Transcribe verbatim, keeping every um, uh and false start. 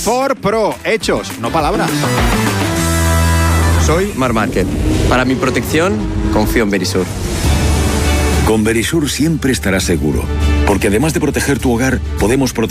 For Pro, hechos, no palabras. Soy Marc Márquez. Para mi protección, confío en Verisur. Con Verisur siempre estarás seguro, porque además de proteger tu hogar, podemos proteger